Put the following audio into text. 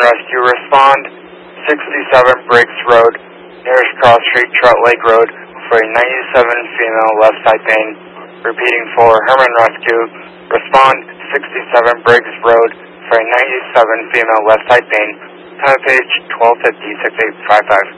Rescue, respond 67 Briggs Road, nearest cross street, Trout Lake Road, for a 97 female left side pain. Repeating for Herman Rescue, respond 67 Briggs Road for a 97 female left side pain. Time of page 1250-6855.